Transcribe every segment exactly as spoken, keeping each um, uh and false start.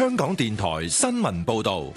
香港電台新聞報道。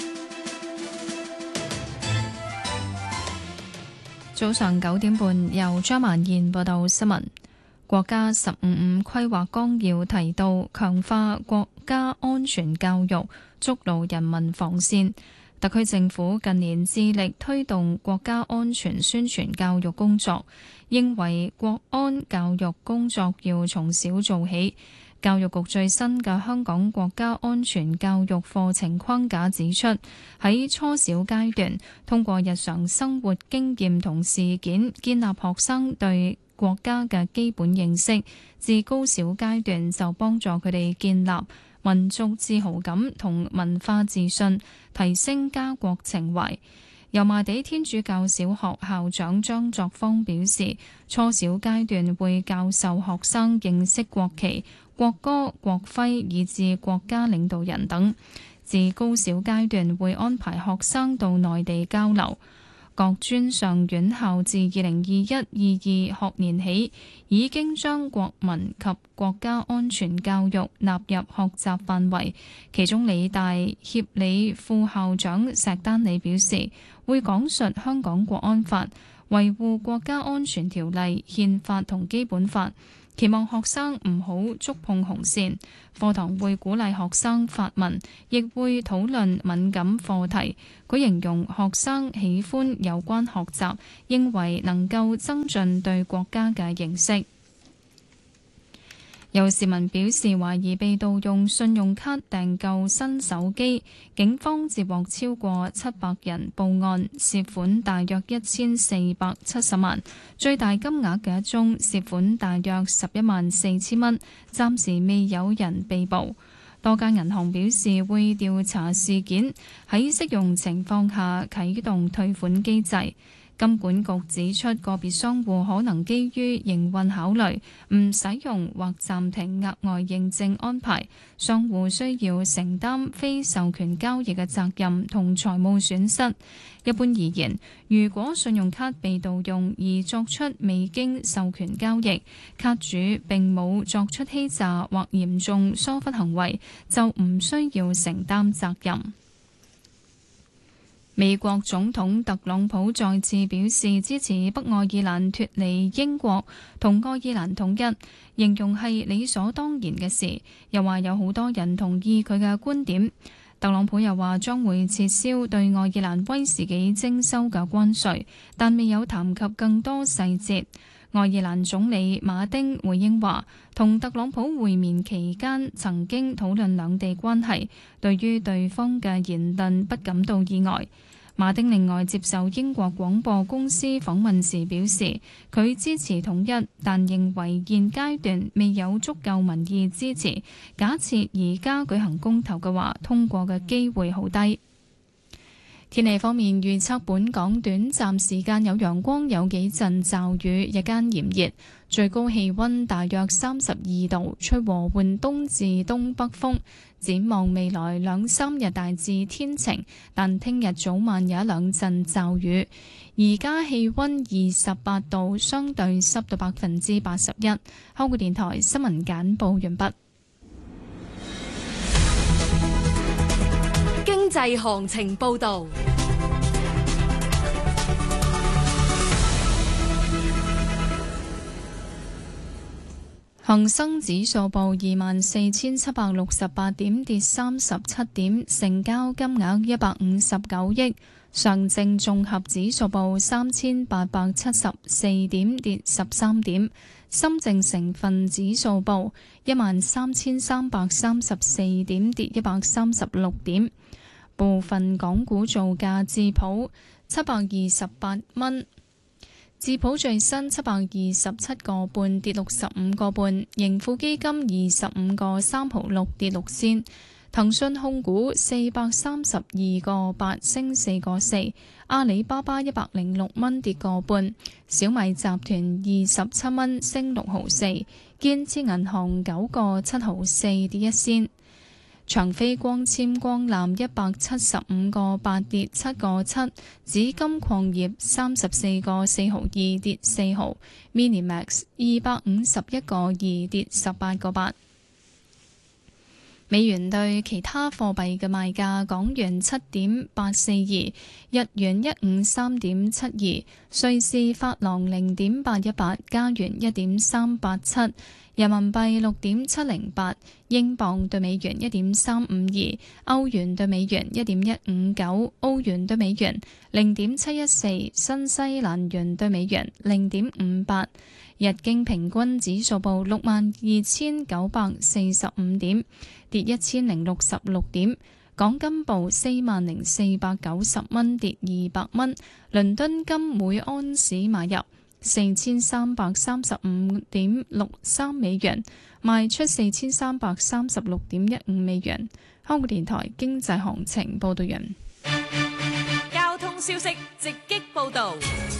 早上九點半，由張曼燕報道新聞。國家十五五規劃綱要提到，強化國家安全教育，築牢人民防線。特區政府近年致力推動國家安全宣傳教育工作，認為國安教育工作要從小做起。教育局最新嘅香港國家安全教育課程框架指出，喺初小階段，通過日常生活經驗同事件，建立學生對國家嘅基本認識，至高小階段就幫助佢哋建立民族自豪感同文化自信，提升家國情懷。油麻地天主教小學校長張作芳表示，初小階段會教授學生認識國旗、國歌、國徽以至國家領導人等，至高小階段會安排學生到內地交流。各專上院校自二零二一、二二學年起，已經將國民及國家安全教育納入學習範圍。其中理大協理副校長石丹理表示，會講述香港國安法、維護國家安全條例、憲法同基本法，期望學生唔好觸碰紅線。課堂會鼓勵學生發問，亦會討論敏感課題。佢形容學生喜歡有關學習，認為能夠增進對國家嘅認識。有市民表示懷疑被盜用信用卡訂購新手機，警方接獲超過七百人報案，涉款大約一千四百七十萬，最大金額嘅一宗涉款大約十一萬四千蚊，暫時未有人被捕。多間銀行表示會調查事件，喺適用情況下啟動退款機制。金管局指出，個別商戶可能基於營運考慮，唔使用或暫停額外認證安排，商戶需要承擔非授權交易嘅責任同財務損失。一般而言，如果信用卡被盜用而作出未經授權交易，卡主並冇作出欺詐或嚴重疏忽行為，就唔需要承擔責任。美國總統特朗普再次表示支持北愛爾蘭脫離英國同愛爾蘭統一，形容係理所當然嘅事，又話有好多人同意佢嘅觀點。特朗普又話將會撤銷對愛爾蘭威士忌徵收嘅關稅，但未有談及更多細節。愛爾蘭總理馬丁回應話，同特朗普會面期間曾經討論兩地關係，對於對方嘅言論不感到意外。馬丁另外接受英國廣播公司訪問時表示，佢支持統一，但認為現階段未有足夠民意支持。假設而家舉行公投嘅話，通過嘅機會好低。天氣方面預測，本港短暫時間有陽光，有幾陣驟雨，日間炎熱，最高氣溫大約三十二度，吹和緩東至東北風。展望未來兩三日大致天晴，但聽日早晚有一兩陣驟雨。而家氣溫二十八度，相對濕度百分之八十一。香港電台新聞簡報完畢。 經濟行情報道。 恒生指數報二萬四千七百六十八點，跌三十七點，成交金額一百五十九億。上證綜合指數報三千八百七十四點，跌十三點。深證成分指數報一萬三千三百三十四點，跌一百三十六點。部分港股造價，智普七百二十八蚊。智普最新七百二十七個半，跌六十五個半，盈富基金二十五個三毫六，跌六仙，騰訊控股四百三十二個八，升四個四，阿里巴巴一百零六蚊，跌個半，小米集團二十七蚊，升六毫四，建設銀行九個七毫四，跌一仙。長飛光纖光纜一百七十五個八，跌七個七，紫金礦業三十四個四毫二，跌四毫 ，Minimax 二百五十一個二，跌十八個八。 美元對其他貨幣嘅賣價：港元七點八四二，日元一五三點七二，瑞士法郎零點八一八，加元一點三八七，人民幣六點七零八，英鎊對美元一點三五二，歐元對美元一點一五九，澳元對美元零點七一四，新西蘭元對美元零點五八。日經平均指數報六萬二千九百四十五點，跌一千零六十六點。港金報四萬零四百九十蚊，跌二百蚊。倫敦金每安士買入四千三百三十五點六三美元，賣出四千三百三十六點一五美元。香港電台經濟行情報道完。 交通消息直擊報道。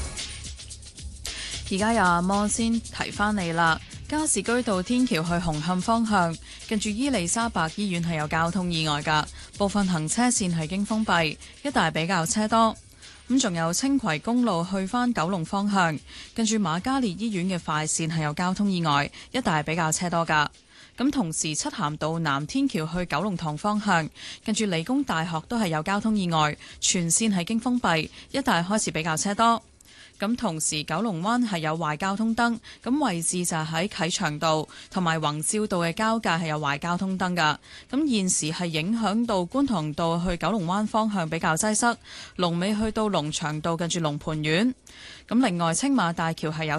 而家有阿摩先提翻你啦，加士居道天橋去紅磡方向，近住伊利沙伯醫院係有交通意外噶，部分行車線係經封閉，一帶比較車多。咁仲有青葵公路去返九龍方向，近住瑪嘉烈醫院嘅快線係有交通意外，一帶比較車多噶。咁同時漆咸道南天橋去九龍塘方向，近住理工大學都係有交通意外，全線係經封閉，一帶開始比較車多。咁同時九龍灣係有壞交通燈，咁位置就係喺啟祥道同埋宏照道嘅交界係有壞交通燈㗎。咁現時係影響到觀塘道去九龍灣方向比較擠塞，龍尾去到龍翔道近住龍蟠苑。咁另外青馬大橋係有